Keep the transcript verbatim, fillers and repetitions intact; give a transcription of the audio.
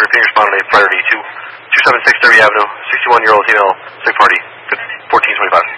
repeating responded priority two two seven six thirty Avenue, sixty-one year old female, sick party, fourteen twenty-five.